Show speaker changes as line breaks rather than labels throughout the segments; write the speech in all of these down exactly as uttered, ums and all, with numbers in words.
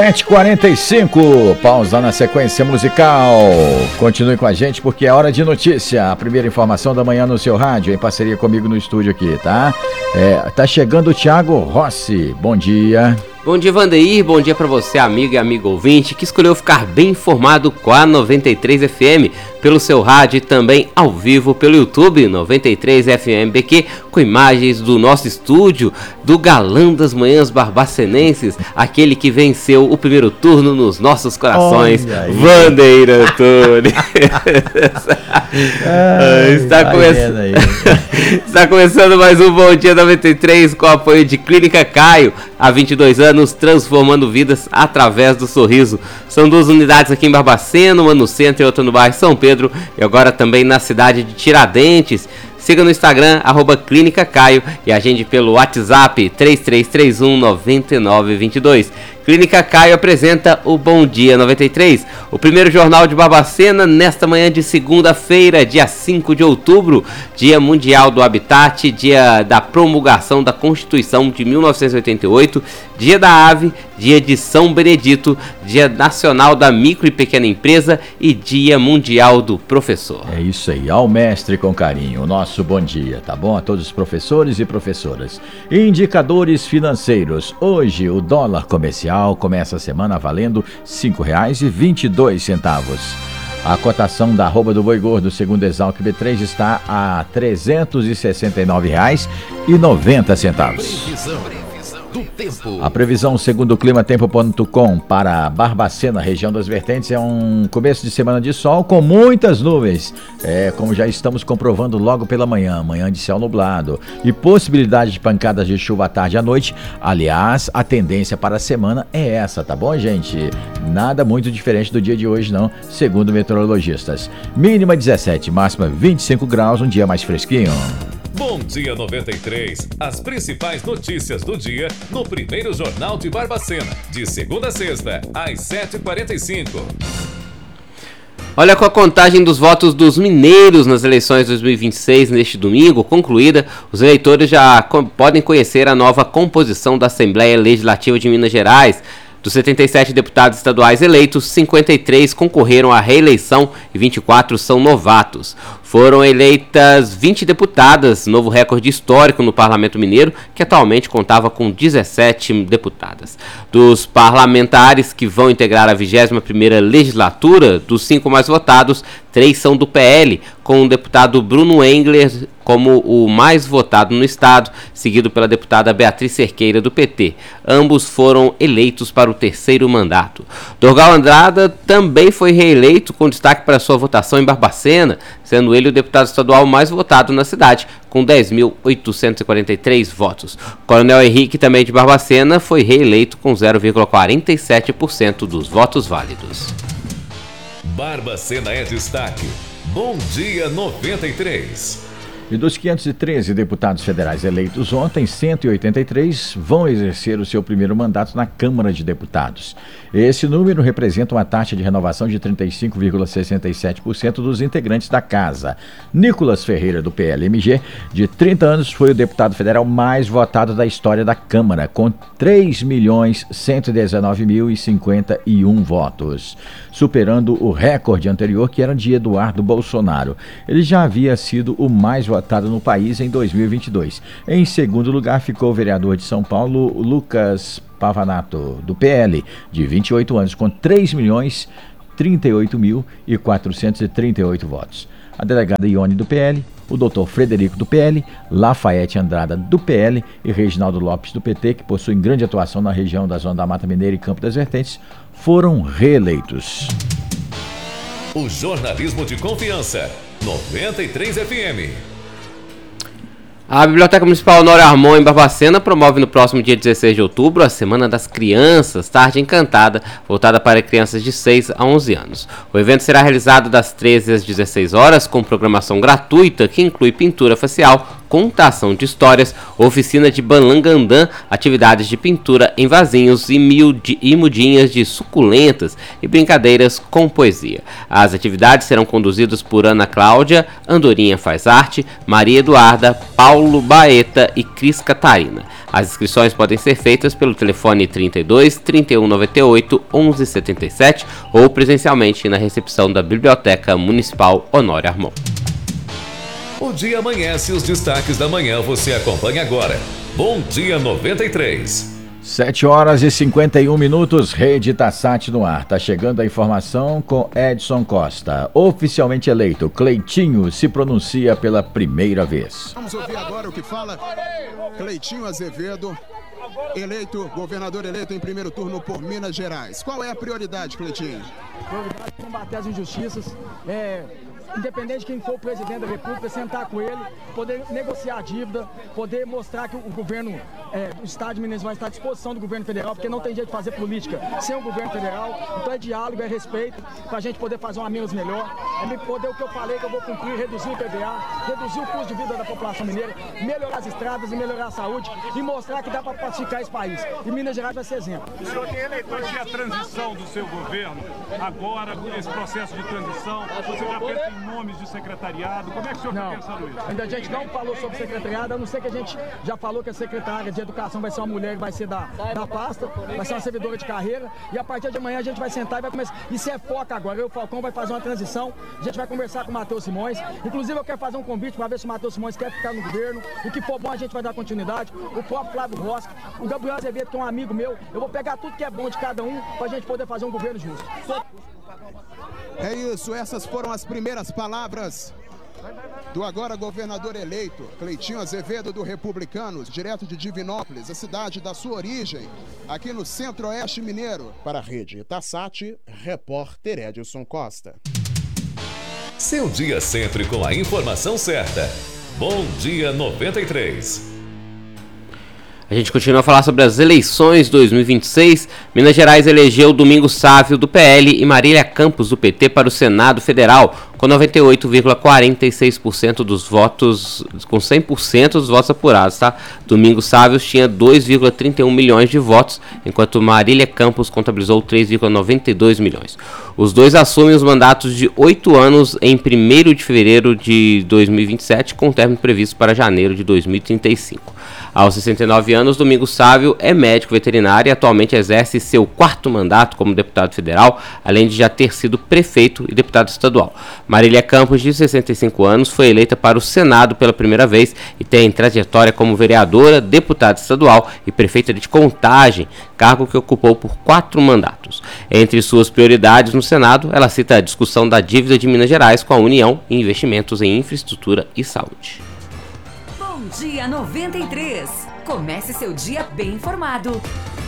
sete e quarenta e cinco, pausa na sequência musical. Continue com a gente porque é hora de notícia. A primeira informação da manhã no seu rádio, em parceria comigo no estúdio aqui, tá? É, tá chegando o Thiago Rossi. Bom dia.
Bom dia, Vandeir. Bom dia para você, amigo e amigo ouvinte, que escolheu ficar bem informado com a noventa e três F M, pelo seu rádio e também ao vivo pelo YouTube, noventa e três F M B Q, com imagens do nosso estúdio, do galã das manhãs barbacenenses, aquele que venceu o primeiro turno nos nossos corações, Vandeir Antônio. Ai, está, come... está começando mais um Bom Dia noventa e três com o apoio de Clínica Caio, há vinte e dois anos, transformando vidas através do sorriso. São duas unidades aqui em Barbacena, uma no centro e outra no bairro São Pedro, e agora também na cidade de Tiradentes. Siga no Instagram, arroba Clínica Caio, e agende pelo WhatsApp três três três um nove nove dois dois. Clínica Caio apresenta o Bom Dia noventa e três, o primeiro jornal de Barbacena, nesta manhã de segunda-feira, dia cinco de outubro, Dia Mundial do Habitat, dia da promulgação da Constituição de mil novecentos e oitenta e oito, dia da ave, dia de São Benedito, dia nacional da micro e pequena empresa e dia mundial do professor.
É isso aí, ao mestre com carinho, o nosso bom dia, tá bom? A todos os professores e professoras. Indicadores financeiros. Hoje o dólar comercial começa a semana valendo cinco reais e vinte e dois centavos. A cotação da arroba do boi gordo, segundo Exalc B três, está a trezentos e sessenta e nove reais e noventa centavos. Previsão do tempo. A previsão, segundo o clima tempo ponto com, para Barbacena, região das Vertentes, é um começo de semana de sol com muitas nuvens, é, como já estamos comprovando logo pela manhã, manhã de céu nublado e possibilidade de pancadas de chuva à tarde e à noite. Aliás, a tendência para a semana é essa, tá bom, gente? Nada muito diferente do dia de hoje, não, segundo meteorologistas. Mínima dezessete, máxima vinte e cinco graus, um dia mais fresquinho.
Bom Dia noventa e três, as principais notícias do dia no primeiro Jornal de Barbacena, de segunda a sexta, às sete e quarenta e cinco.
Olha, com a contagem dos votos dos mineiros nas eleições de dois mil e vinte e seis, neste domingo, concluída, os eleitores já co- podem conhecer a nova composição da Assembleia Legislativa de Minas Gerais. Dos setenta e sete deputados estaduais eleitos, cinquenta e três concorreram à reeleição e vinte e quatro são novatos. Foram eleitas vinte deputadas, novo recorde histórico no Parlamento Mineiro, que atualmente contava com dezessete deputadas. Dos parlamentares que vão integrar a vigésima primeira legislatura, dos cinco mais votados, três são do P L, com o deputado Bruno Engler como o mais votado no estado, seguido pela deputada Beatriz Cerqueira, do P T. Ambos foram eleitos para o terceiro mandato. Dorgal Andrada também foi reeleito, com destaque para sua votação em Barbacena, sendo ele o deputado estadual mais votado na cidade, com dez mil oitocentos e quarenta e três votos. Coronel Henrique, também de Barbacena, foi reeleito com zero vírgula quarenta e sete por cento dos votos válidos.
Barbacena é destaque. Bom Dia noventa e três.
E dos quinhentos e treze deputados federais eleitos ontem, cento e oitenta e três vão exercer o seu primeiro mandato na Câmara de Deputados. Esse número representa uma taxa de renovação de trinta e cinco vírgula sessenta e sete por cento dos integrantes da Casa. Nicolas Ferreira, do P L M G, de trinta anos, foi o deputado federal mais votado da história da Câmara, com três milhões cento e dezenove mil e cinquenta e um votos, superando o recorde anterior, que era de Eduardo Bolsonaro. Ele já havia sido o mais votado no país em dois mil e vinte e dois. Em segundo lugar ficou o vereador de São Paulo, Lucas Pavanato, do P L, de vinte e oito anos, com três milhões trinta e oito mil e quatrocentos e trinta e oito votos. A delegada Ione, do P L, o doutor Frederico, do P L, Lafayette Andrada, do P L, e Reginaldo Lopes, do P T, que possuem grande atuação na região da Zona da Mata Mineira e Campo das Vertentes, foram reeleitos.
O jornalismo de confiança, noventa e três F M.
A Biblioteca Municipal Honório Armon, em Barbacena, promove no próximo dia dezesseis de outubro a Semana das Crianças, Tarde Encantada, voltada para crianças de seis a onze anos. O evento será realizado das treze às dezesseis horas, com programação gratuita que inclui pintura facial, contação de histórias, oficina de balangandã, atividades de pintura em vasinhos e, miudi, e mudinhas de suculentas e brincadeiras com poesia. As atividades serão conduzidas por Ana Cláudia, Andorinha Faz Arte, Maria Eduarda, Paulo Baeta e Cris Catarina. As inscrições podem ser feitas pelo telefone trinta e dois, trinta e um, noventa e oito, onze, setenta e sete ou presencialmente na recepção da Biblioteca Municipal Honório Armon.
O dia amanhece e os destaques da manhã você acompanha agora. Bom Dia noventa e três.
sete horas e cinquenta e um minutos, Rede Tassat no ar. Tá chegando a informação com Edson Costa. Oficialmente eleito, Cleitinho se pronuncia pela primeira vez.
Vamos ouvir agora o que fala Cleitinho Azevedo, eleito, governador eleito em primeiro turno por Minas Gerais. Qual é a prioridade, Cleitinho?
Prioridade é combater as injustiças, é... independente de quem for o presidente da República, sentar com ele, poder negociar a dívida, poder mostrar que o governo é, do Estado de Minas vai estar à disposição do governo federal, porque não tem jeito de fazer política sem o governo federal. Então é diálogo, é respeito, para a gente poder fazer uma Minas melhor, é poder o que eu falei que eu vou cumprir, reduzir o I P V A, reduzir o custo de vida da população mineira, melhorar as estradas e melhorar a saúde e mostrar que dá para pacificar esse país. E Minas Gerais vai ser exemplo.
O senhor tem eleitores que a transição do seu governo, agora, esse processo de transição, você já pensa em nomes de secretariado, como é que o senhor está pensando isso?
Ainda a gente não falou sobre secretariado, a não ser que a gente já falou que a secretária de Educação vai ser uma mulher que vai ser da, da pasta, vai ser uma servidora de carreira, e a partir de amanhã a gente vai sentar e vai começar. Isso é foca agora, eu e o Falcão vai fazer uma transição, a gente vai conversar com o Matheus Simões, inclusive eu quero fazer um convite para ver se o Matheus Simões quer ficar no governo, o que for bom a gente vai dar continuidade, o próprio Flávio Rosca, o Gabriel Azevedo, que é um amigo meu, eu vou pegar tudo que é bom de cada um para a gente poder fazer um governo justo.
É isso, essas foram as primeiras palavras do agora governador eleito, Cleitinho Azevedo, do Republicanos, direto de Divinópolis, a cidade da sua origem, aqui no Centro-Oeste Mineiro. Para a Rede Tassat, repórter Edson Costa.
Seu dia sempre com a informação certa. Bom Dia noventa e três.
A gente continua a falar sobre as eleições dois mil e vinte e seis. Minas Gerais elegeu Domingos Sávio, do P L, e Marília Campos, do P T, para o Senado Federal, com noventa e oito vírgula quarenta e seis por cento dos votos, com cem por cento dos votos apurados, tá? Domingos Sávio tinha dois vírgula trinta e um milhões de votos, enquanto Marília Campos contabilizou três vírgula noventa e dois milhões. Os dois assumem os mandatos de oito anos em primeiro de fevereiro de dois mil e vinte e sete, com término previsto para janeiro de dois mil e trinta e cinco. Aos sessenta e nove anos, Domingos Sávio é médico veterinário e atualmente exerce seu quarto mandato como deputado federal, além de já ter sido prefeito e deputado estadual. Marília Campos, de sessenta e cinco anos, foi eleita para o Senado pela primeira vez e tem trajetória como vereadora, deputada estadual e prefeita de Contagem, cargo que ocupou por quatro mandatos. Entre suas prioridades no Senado, ela cita a discussão da dívida de Minas Gerais com a União e investimentos em infraestrutura e saúde.
Bom Dia noventa e três. Comece seu dia bem informado.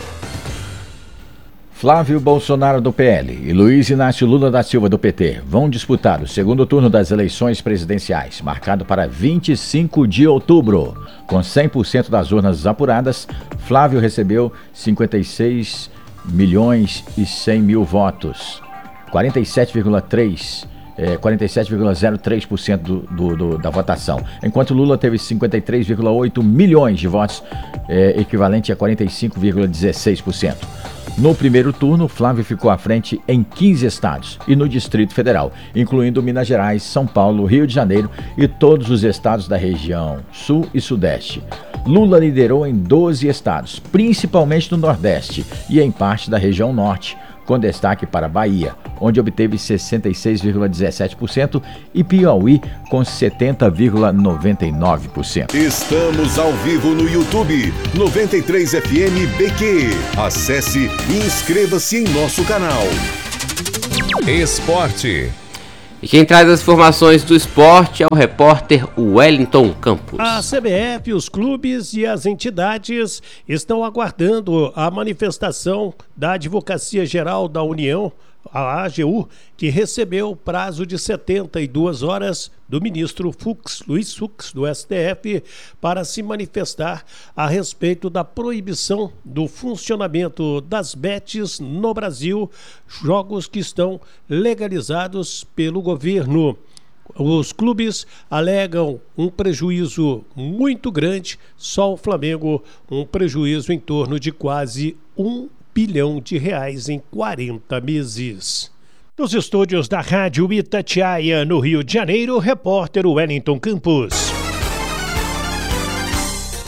Flávio Bolsonaro, do P L, e Luiz Inácio Lula da Silva, do P T, vão disputar o segundo turno das eleições presidenciais, marcado para vinte e cinco de outubro. Com cem por cento das urnas apuradas, Flávio recebeu cinquenta e seis milhões e cem mil votos, quarenta e sete vírgula três por cento. É, quarenta e sete vírgula zero três por cento do, do, do, da votação, enquanto Lula teve cinquenta e três vírgula oito milhões de votos, é, equivalente a quarenta e cinco vírgula dezesseis por cento. No primeiro turno, Flávio ficou à frente em quinze estados e no Distrito Federal, incluindo Minas Gerais, São Paulo, Rio de Janeiro e todos os estados da região Sul e Sudeste. Lula liderou em doze estados, principalmente no Nordeste e em parte da região Norte, com destaque para Bahia, onde obteve sessenta e seis vírgula dezessete por cento, e Piauí, com setenta vírgula noventa e nove por cento.
Estamos ao vivo no YouTube, noventa e três F M B Q. Acesse e inscreva-se em nosso canal.
Esporte.
E quem traz as informações do esporte é o repórter Wellington Campos.
A C B F, os clubes e as entidades estão aguardando a manifestação da Advocacia Geral da União, a A G U, que recebeu prazo de setenta e duas horas do ministro Fux, Luiz Fux, do S T F, para se manifestar a respeito da proibição do funcionamento das bets no Brasil, jogos que estão legalizados pelo governo. Os clubes alegam um prejuízo muito grande, só o Flamengo um prejuízo em torno de quase um bilhão de reais em quarenta meses. Nos estúdios da Rádio Itatiaia, no Rio de Janeiro, repórter Wellington Campos.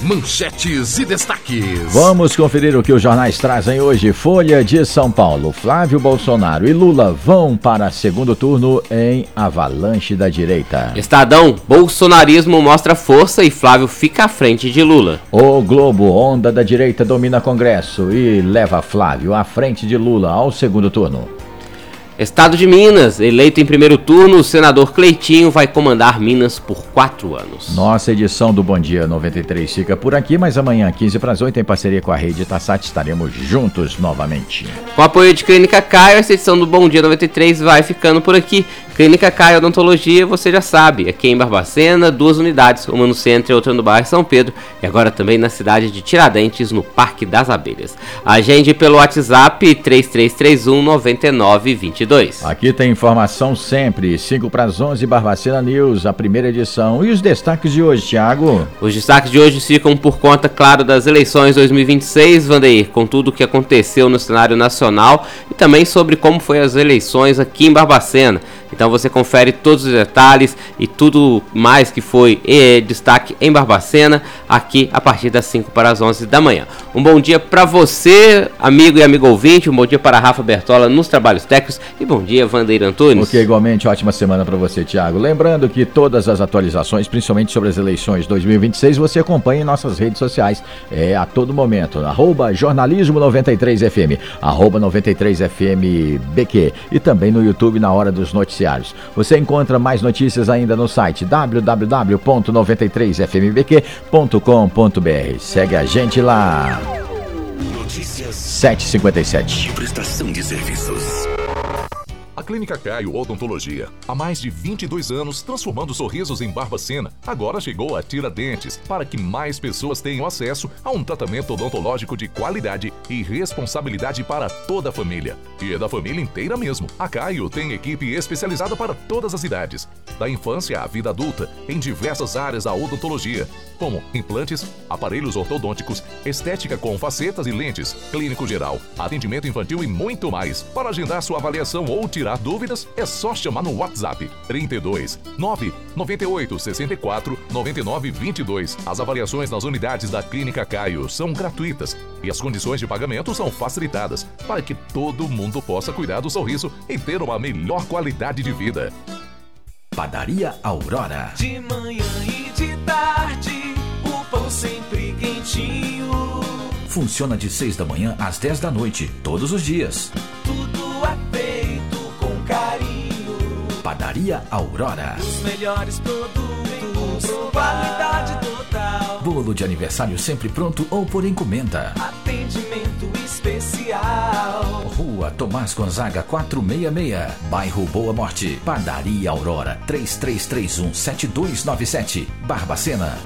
manchetes e destaques.
Vamos conferir o que os jornais trazem hoje. Folha de São Paulo. Flávio Bolsonaro e Lula vão para segundo turno em avalanche da direita.
Estadão, bolsonarismo mostra força e Flávio fica à frente de Lula.
O Globo, onda da direita domina Congresso e leva Flávio à frente de Lula ao segundo turno.
Estado de Minas, eleito em primeiro turno, o senador Cleitinho vai comandar Minas por quatro anos.
Nossa edição do Bom Dia noventa e três fica por aqui, mas amanhã, quinze para as oito, em parceria com a Rede Itassat, estaremos juntos novamente.
Com apoio de Clínica Caio, essa edição do Bom Dia noventa e três vai ficando por aqui. Clínica Caio Odontologia, você já sabe, aqui em Barbacena, duas unidades, uma no centro e outra no bairro São Pedro, e agora também na cidade de Tiradentes, no Parque das Abelhas. Agende pelo WhatsApp três três três um, nove nove dois dois.
Aqui tem informação sempre, cinco para as onze, Barbacena News, a primeira edição. E os destaques de hoje, Thiago?
Os destaques de hoje ficam por conta, claro, das eleições dois mil e vinte e seis, Vandeir, com tudo o que aconteceu no cenário nacional e também sobre como foi as eleições aqui em Barbacena. Então você confere todos os detalhes e tudo mais que foi eh, destaque em Barbacena, aqui a partir das cinco para as onze da manhã. Um bom dia para você, amigo e amigo ouvinte, um bom dia para a Rafa Bertola nos trabalhos técnicos e bom dia, Vandeir Antunes.
Ok, igualmente, ótima semana para você, Thiago. Lembrando que todas as atualizações, principalmente sobre as eleições dois mil e vinte e seis, você acompanha em nossas redes sociais, é, a todo momento, arroba jornalismo noventa e três F M, arroba noventa e três F M B Q e também no YouTube na hora dos noticiários. Você encontra mais notícias ainda no site w w w ponto noventa e três f m b q ponto com ponto b r. Segue a gente lá.
Notícias
sete e cinquenta e sete.
Prestação de serviços.
A Clínica Caio Odontologia, há mais de vinte e dois anos transformando sorrisos em Barbacena, agora chegou a Tiradentes, para que mais pessoas tenham acesso a um tratamento odontológico de qualidade e responsabilidade para toda a família. E é da família inteira mesmo. A Caio tem equipe especializada para todas as idades, da infância à vida adulta, em diversas áreas da odontologia, como implantes, aparelhos ortodônticos, estética com facetas e lentes, clínico geral, atendimento infantil e muito mais. Para agendar sua avaliação ou tirar dúvidas, é só chamar no WhatsApp trinta e dois, nove nove oito, sessenta e quatro, noventa e nove, vinte e dois. As avaliações nas unidades da Clínica Caio são gratuitas e as condições de pagamento são facilitadas para que todo mundo possa cuidar do sorriso e ter uma melhor qualidade de vida.
Padaria Aurora.
De manhã e de tarde, o pão sempre quentinho.
Funciona de seis da manhã às dez da noite, todos os dias.
Tudo é feito com carinho.
Padaria Aurora.
Os melhores produtos, qualidade total.
Bolo de aniversário sempre pronto ou por encomenda.
Atendimento especial.
Rua Tomás Gonzaga quatrocentos e sessenta e seis, bairro Boa Morte. Padaria Aurora, três três três um, sete dois nove sete, Barbacena.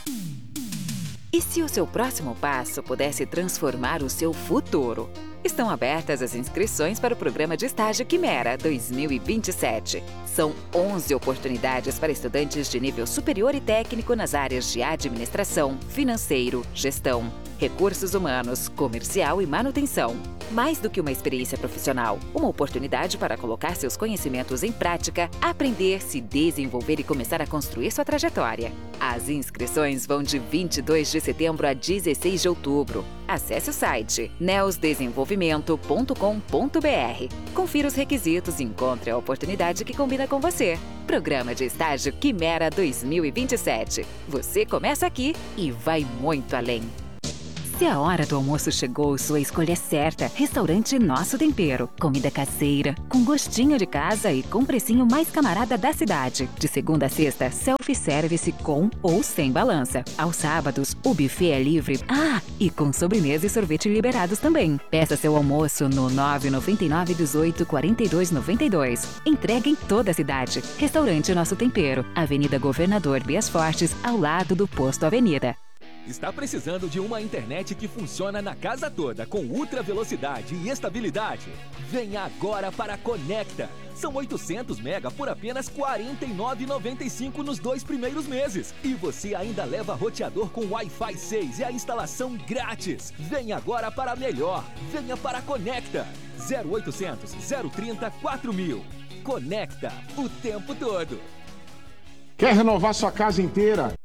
E se o seu próximo passo pudesse transformar o seu futuro? Estão abertas as inscrições para o programa de estágio Quimera dois mil e vinte e sete. São onze oportunidades para estudantes de nível superior e técnico nas áreas de administração, financeiro, gestão, recursos humanos, comercial e manutenção. Mais do que uma experiência profissional, uma oportunidade para colocar seus conhecimentos em prática, aprender, se desenvolver e começar a construir sua trajetória. As inscrições vão de vinte e dois de setembro a dezesseis de outubro. Acesse o site neos desenvolvimento ponto com ponto b r. Confira os requisitos e encontre a oportunidade que combina com você. Programa de estágio Quimera dois mil e vinte e sete. Você começa aqui e vai muito além. Se a hora do almoço chegou, sua escolha é certa. Restaurante Nosso Tempero. Comida caseira, com gostinho de casa e com precinho mais camarada da cidade. De segunda a sexta, self-service com ou sem balança. Aos sábados, o buffet é livre. Ah, e com sobremesa e sorvete liberados também. Peça seu almoço no nove nove nove, dezoito, quarenta e dois, noventa e dois. Entrega em toda a cidade. Restaurante Nosso Tempero. Avenida Governador Bias Fortes, ao lado do Posto Avenida.
Está precisando de uma internet que funciona na casa toda, com ultra velocidade e estabilidade? Venha agora para a Conecta. São oitocentos mega por apenas quarenta e nove reais e noventa e cinco centavos nos dois primeiros meses. E você ainda leva roteador com Wi-Fi seis e a instalação grátis. Venha agora para a melhor. Venha para a Conecta. zero oitocentos, zero trinta, quatro mil. Conecta o tempo todo.
Quer renovar sua casa inteira?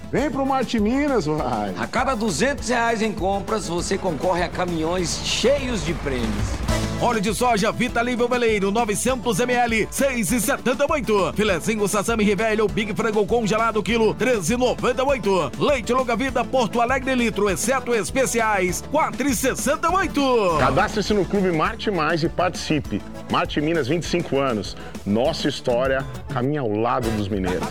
Vem pro Marte Minas, vai.
A cada duzentos reais em compras, você concorre a caminhões cheios de prêmios.
Óleo de soja Vitalível Veleiro, novecentos mililitros, seis reais e setenta e oito. Filezinho Sassami Rivelho, Big Frango congelado, quilo, treze reais e noventa e oito. Leite Longa Vida Porto Alegre litro, exceto especiais, quatro reais e sessenta e oito.
Cadastre-se no Clube Marte Mais e participe. Marte Minas, vinte e cinco anos. Nossa história caminha ao lado dos mineiros.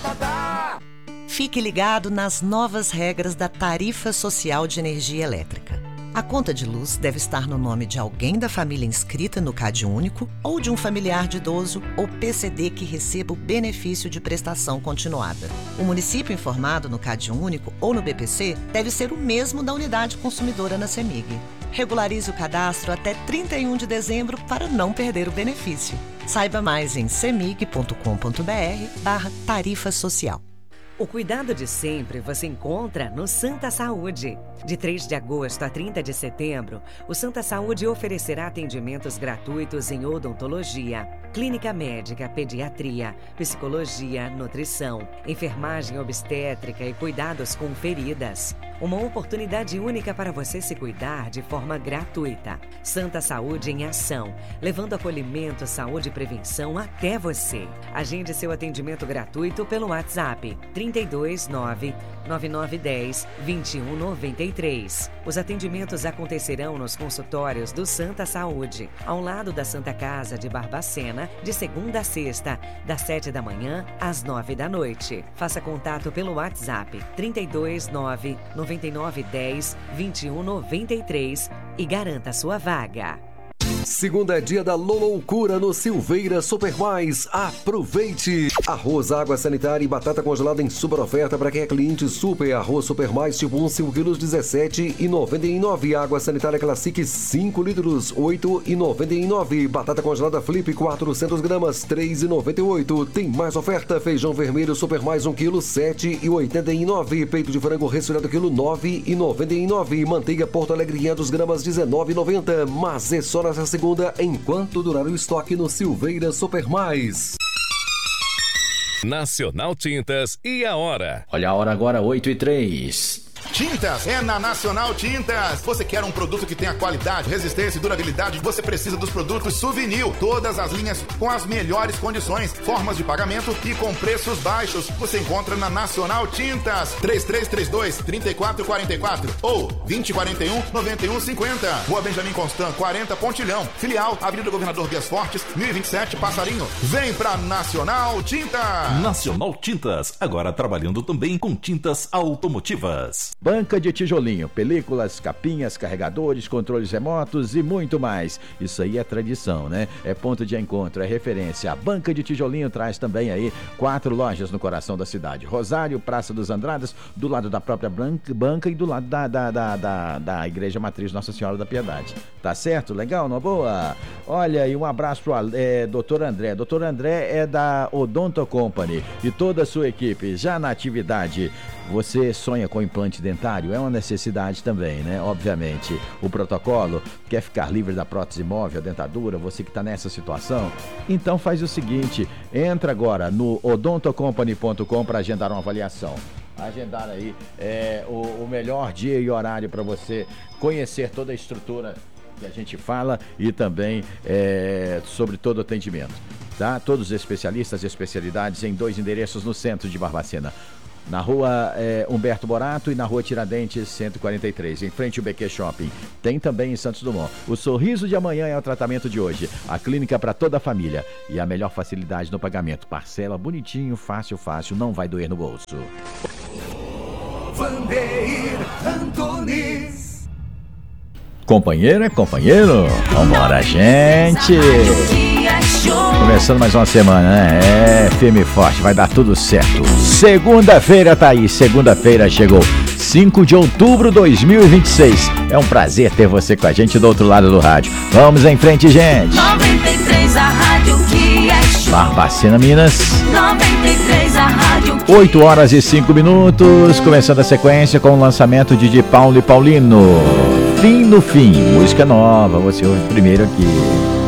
Fique ligado nas novas regras da Tarifa Social de Energia Elétrica. A conta de luz deve estar no nome de alguém da família inscrita no CAD Único ou de um familiar de idoso ou P C D que receba o benefício de prestação continuada. O município informado no CAD Único ou no B P C deve ser o mesmo da unidade consumidora na CEMIG. Regularize o cadastro até trinta e um de dezembro para não perder o benefício. Saiba mais em cemig ponto com ponto br barra tarifa social.
O cuidado de sempre você encontra no Santa Saúde. De três de agosto a trinta de setembro, o Santa Saúde oferecerá atendimentos gratuitos em odontologia, clínica médica, pediatria, psicologia, nutrição, enfermagem obstétrica e cuidados com feridas. Uma oportunidade única para você se cuidar de forma gratuita. Santa Saúde em ação, levando acolhimento, saúde e prevenção até você. Agende seu atendimento gratuito pelo WhatsApp trinta e dois, nove, nove nove um zero, dois um nove três. Os atendimentos acontecerão nos consultórios do Santa Saúde, ao lado da Santa Casa de Barbacena, de segunda a sexta, das sete da manhã às nove da noite. Faça contato pelo WhatsApp trinta e dois, nove, nove nove um zero, dois um nove três e garanta sua vaga.
Segunda é dia da loucura no Silveira Super Mais. Aproveite! Arroz, água sanitária e batata congelada em super oferta para quem é cliente Super. Arroz Super Mais tipo um, cinco quilos, dezessete reais e noventa e nove. Água sanitária Classic cinco litros, oito reais e noventa e nove. Batata congelada Flip quatrocentas gramas, três reais e noventa e oito. Tem mais oferta. Feijão vermelho Super Mais um quilo, sete reais e oitenta e nove. Peito de frango resfriado quilo, nove reais e noventa e nove. Manteiga Porto Alegre quinhentas gramas, dezenove reais e noventa. Mas é só nessa segunda enquanto durar o estoque no Silveira Super Mais.
Nacional Tintas e a hora.
Olha a hora agora, oito e três.
Tintas é na Nacional Tintas. Você quer um produto que tenha qualidade, resistência e durabilidade? Você precisa dos produtos Souvenir. Todas as linhas com as melhores condições, formas de pagamento e com preços baixos. Você encontra na Nacional Tintas. três três três dois, três quatro quatro quatro ou vinte, quarenta e um, noventa e um, cinquenta. Rua Benjamin Constant, quarenta, Pontilhão. Filial, Avenida Governador Dias Fortes, mil e vinte e sete, Passarinho. Vem pra Nacional Tintas.
Nacional Tintas, agora trabalhando também com tintas automotivas.
Banca de tijolinho, películas, capinhas, carregadores, controles remotos e muito mais. Isso aí é tradição, né? É ponto de encontro, é referência. A Banca de Tijolinho traz também aí quatro lojas no coração da cidade. Rosário, Praça dos Andradas, do lado da própria banca e do lado da, da, da, da, da Igreja Matriz Nossa Senhora da Piedade. Tá certo? Legal? Não boa? Olha, e um abraço pro é, doutor André. doutor André é da Odonto Company e toda a sua equipe já na atividade. Você sonha com implante dentário? É uma necessidade também, né? Obviamente. O protocolo quer ficar livre da prótese móvel, dentadura, você que está nessa situação? Então faz o seguinte, entra agora no odonto company ponto com para agendar uma avaliação. Agendar aí é, o, o melhor dia e horário para você conhecer toda a estrutura que a gente fala e também é, sobre todo o atendimento. Tá? Todos os especialistas e especialidades em dois endereços no centro de Barbacena. Na rua é, Humberto Borato e na rua Tiradentes cento e quarenta e três, em frente ao B Q Shopping. Tem também em Santos Dumont. O sorriso de amanhã é o tratamento de hoje. A clínica para toda a família. E a melhor facilidade no pagamento. Parcela bonitinho, fácil, fácil, não vai doer no bolso.
Vandeir Antunes.
Companheiro é companheiro? Vambora, gente! Começando mais uma semana, né? É, firme e forte, vai dar tudo certo. Segunda-feira tá aí, segunda-feira chegou. cinco de outubro de dois mil e vinte e seis. É um prazer ter você com a gente do outro lado do rádio. Vamos em frente, gente!
noventa e três, a rádio que é show.
Barbacena, Minas.
noventa e três, a rádio que
oito horas e cinco minutos. Começando a sequência com o lançamento de de Paulo e Paulino. Fim no fim, música nova, você ouve primeiro aqui.